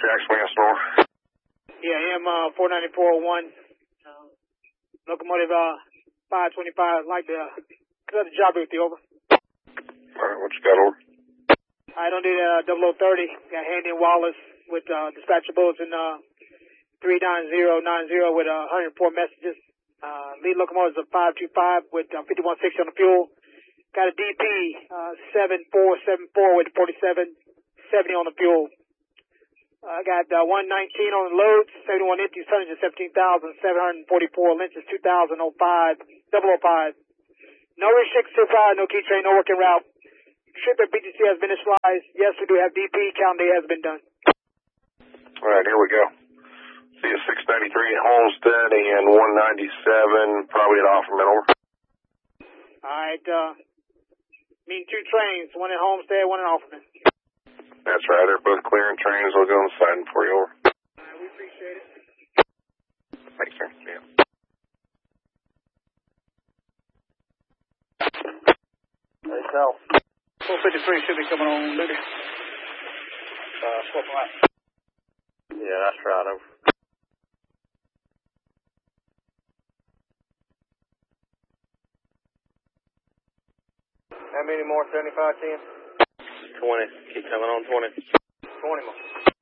Jack Swing Store. Yeah, M 49401. Locomotive 525. Like to cut the job with you, over. Alright, what you got, over? I don't need 0030. Got Handy and Wallace with dispatcher bulletin 39090 with 104 messages. Lead locomotive is a 525 with 5160 on the fuel. Got a DP 7474 with 4770 on the fuel. I got 119 on the loads, 71 empties, tonnage of 17,744, length is 2,005, 005. No restrictions to fire, no key train, no working route. Trip at BTC has been initialized. Yes, we do have DP. Count day has been done. All right, here we go. See a 693 at Homestead and 197 probably at Offerman, over. All right, meeting two trains, one at Homestead, one at Offerman. That's right, they're both clearing trains. I'll go on the side for you, over. All right, we appreciate it. Thanks, sir. Yeah. Hey, Cal. 453 should be coming on duty. Swap line. Yeah, that's right, over. How many more 7510? 20. Keep coming on 20. 20 more.